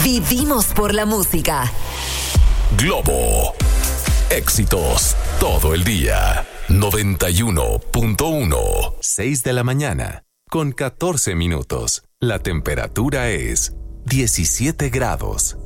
Vivimos por la música. Globo. Éxitos todo el día. 91.1. 6 de la mañana. Con 14 minutos. La temperatura es 17 grados.